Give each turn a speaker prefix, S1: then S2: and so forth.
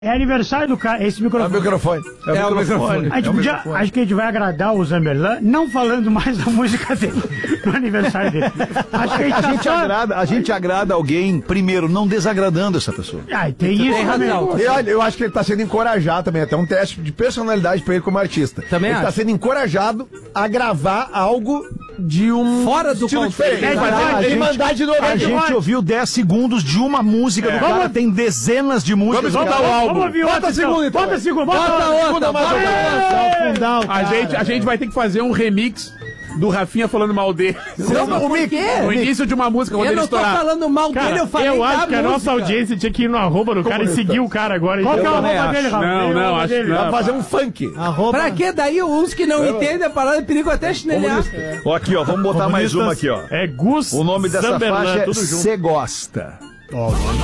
S1: É aniversário do cara, esse microfone.
S2: É o microfone.
S3: É o microfone.
S1: Acho que a gente vai agradar o Zamberlan, não falando mais da música dele, no aniversário dele. Acho que
S2: A gente agrada alguém, primeiro, não desagradando essa pessoa.
S1: Tem isso também.
S4: E olha, eu acho que ele tá sendo encorajado também, até um teste de personalidade pra ele como artista.
S3: Também
S4: ele tá
S3: acho.
S4: sendo encorajado a gravar algo de um
S3: Fora do
S4: estilo
S3: contexto.
S4: diferente. Ele mandar de novo.
S2: A gente ouviu 10 segundos de uma música do cara, tem dezenas de músicas.
S5: Vamos escutar o álbum.
S1: Vamos ouvir outra,
S4: segunda, então.
S1: Bota a segunda,
S5: A gente vai ter que fazer um remix do Rafinha falando mal dele.
S3: Por quê?
S5: No início de uma música, quando
S3: Eu
S5: ele
S3: não tô
S5: estourar.
S3: falando mal dele, eu falei
S6: Eu acho
S3: da
S6: que a
S3: música.
S6: nossa audiência tinha que ir no arroba do cara e seguir o cara agora.
S1: Qual que é o
S2: também
S1: arroba dele,
S2: acho.
S1: Rafa?
S5: Não, acho que
S4: Vai
S5: não.
S4: fazer um funk.
S3: Pra que daí uns que não entendem a parada é perigo até chinelhar?
S2: Ó, aqui, ó, vamos botar mais uma aqui, ó.
S6: É Gus
S2: O nome dessa
S6: Zamberlan,
S2: faixa é
S6: tudo junto.
S2: Cê Gosta.